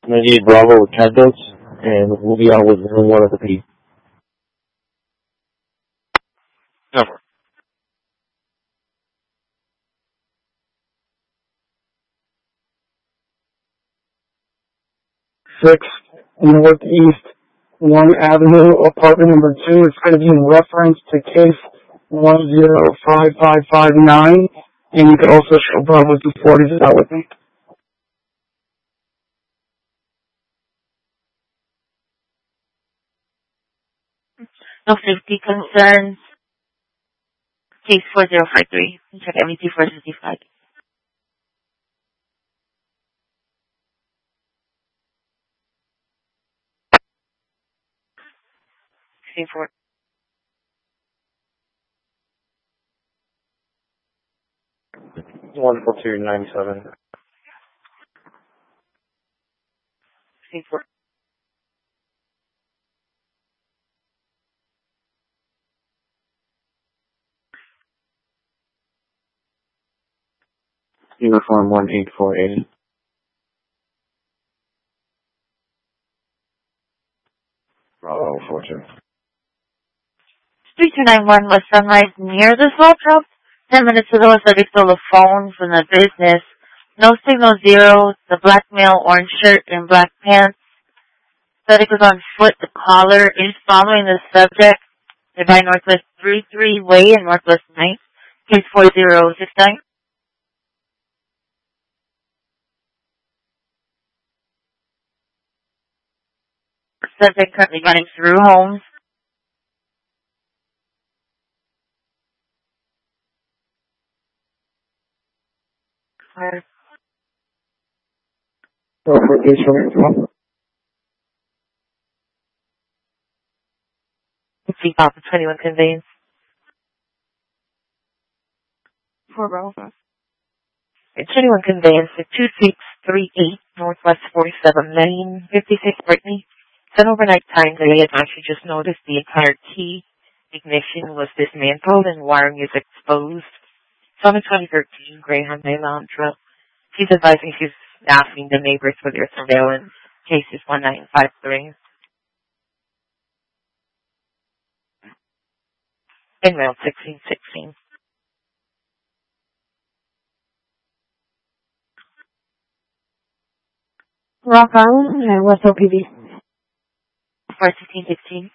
98 Bravo with cat goats, and we'll be on with room 1 of the P. Number. 6 Northeast 1 Avenue, apartment number 2. It's going to be in reference to case 105559, and you can also show Bravo 240 is out with me. No safety concerns. Case 4053. Check MET 455. Scene 4. One 4297. Scene 4. Uniform 1848. Bravo 42. 3291 West Sunrise near the salt drop. 10 minutes ago, subject stole a phone from the business. No signal 0. The black male, orange shirt and black pants. Subject was on foot. The caller is following the subject. Nearby Northwest 33 Way and Northwest 9th. Case 4069. Subject currently running through homes. See Papa 21 conveyance. For Rosa. 21 conveyance at 2638 Northwest 47 Lane, 56 Brittany. It's an overnight time delay. I actually just noticed the entire key ignition was dismantled and wiring is exposed. It's on a 2013 Greyhound Elantra. She's advising she's asking the neighbors for their surveillance. Case is 1953. In route 1616. Rock Island, and what's OPV? 1616.